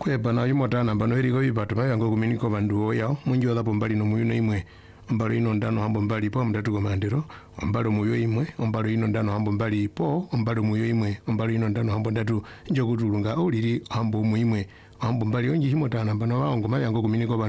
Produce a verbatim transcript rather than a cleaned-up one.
kwepa na yumotana mbano heri kwa vipatu mawe yango kuminiko banduo yao mwingi wa dhapo mbali no muyuno imwe ombalo ino ndano hambo mbali po mdatu komandero ombalo muyo imwe ombalo ino ndano hambo mbali po ombalo muyo imwe ombalo ino ndano hambo ndatu njokutulunga oliri hambo muimwe hambo mbali onji himotana mbano waongo mawe yango kuminiko